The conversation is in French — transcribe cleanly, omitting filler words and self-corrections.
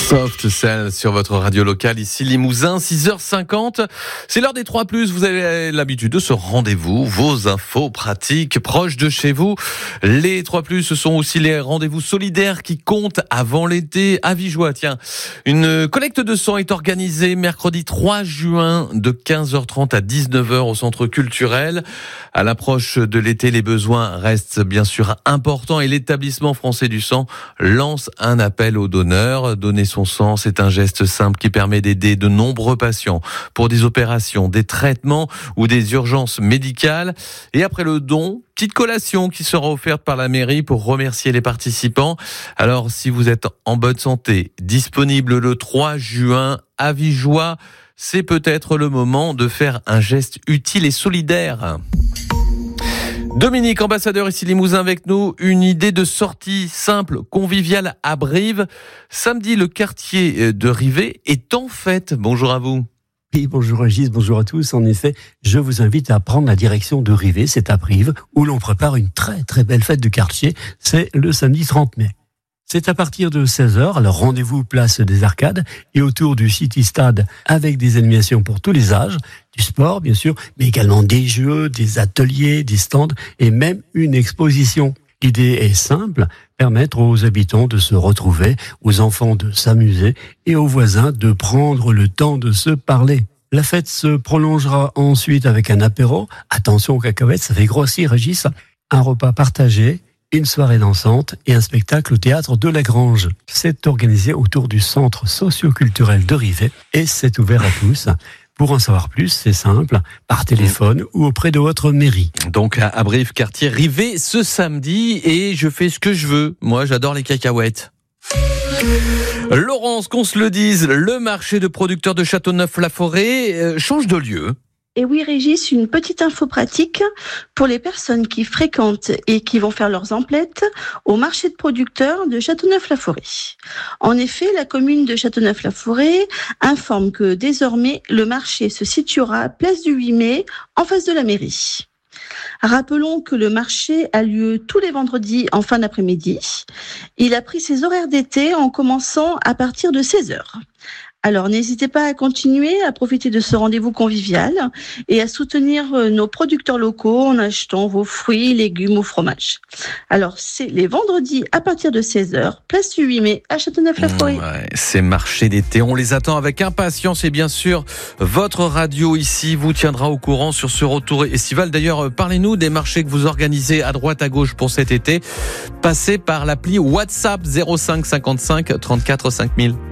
Soft Cell sur votre radio locale, ici Limousin, 6h50. C'est l'heure des 3+. Vous avez l'habitude de ce rendez-vous, vos infos pratiques proches de chez vous. Les 3+, ce sont aussi les rendez-vous solidaires qui comptent avant l'été. À Vigeois, tiens, une collecte de sang est organisée mercredi 3 juin de 15h30 à 19h au centre culturel. À l'approche de l'été, les besoins restent bien sûr importants et l'établissement français du sang lance un appel aux donneurs. Donner son sang, c'est un geste simple qui permet d'aider de nombreux patients pour des opérations, des traitements ou des urgences médicales. Et après le don, petite collation qui sera offerte par la mairie pour remercier les participants. Alors, si vous êtes en bonne santé, disponible le 3 juin à Vigeois, c'est peut-être le moment de faire un geste utile et solidaire. Dominique, ambassadeur ici Limousin avec nous, une idée de sortie simple, conviviale à Brive. Samedi, le quartier de Rivet est en fête. Bonjour à vous. Oui, bonjour Régis, bonjour à tous. En effet, je vous invite à prendre la direction de Rivet, c'est à Brive, où l'on prépare une très très belle fête de quartier. C'est le samedi 30 mai. C'est à partir de 16h, alors rendez-vous place des Arcades et autour du City Stade avec des animations pour tous les âges, du sport bien sûr, mais également des jeux, des ateliers, des stands et même une exposition. L'idée est simple, permettre aux habitants de se retrouver, aux enfants de s'amuser et aux voisins de prendre le temps de se parler. La fête se prolongera ensuite avec un apéro. Attention aux cacahuètes, ça fait grossir Régis. Un repas partagé, une soirée dansante et un spectacle au théâtre de la Grange. C'est organisé autour du centre socio-culturel de Rivet et c'est ouvert à tous. Pour en savoir plus, c'est simple, par téléphone ou auprès de votre mairie. Donc à Brive, quartier Rivet, ce samedi, et je fais ce que je veux. Moi, j'adore les cacahuètes. Laurence, qu'on se le dise, le marché de producteurs de Châteauneuf-la-Forêt change de lieu. Et oui, Régis, une petite info pratique pour les personnes qui fréquentent et qui vont faire leurs emplettes au marché de producteurs de Châteauneuf-la-Forêt. En effet, la commune de Châteauneuf-la-Forêt informe que désormais, le marché se situera place du 8 mai en face de la mairie. Rappelons que le marché a lieu tous les vendredis en fin d'après-midi. Il a pris ses horaires d'été en commençant à partir de 16h. Alors, n'hésitez pas à continuer à profiter de ce rendez-vous convivial et à soutenir nos producteurs locaux en achetant vos fruits, légumes ou fromages. Alors, c'est les vendredis à partir de 16h, place du 8 mai à Châteauneuf-la-Forêt. Ces marchés d'été, on les attend avec impatience et bien sûr, votre radio ici vous tiendra au courant sur ce retour estival. D'ailleurs, parlez-nous des marchés que vous organisez à droite à gauche pour cet été. Passez par l'appli WhatsApp 05 55 34 5000.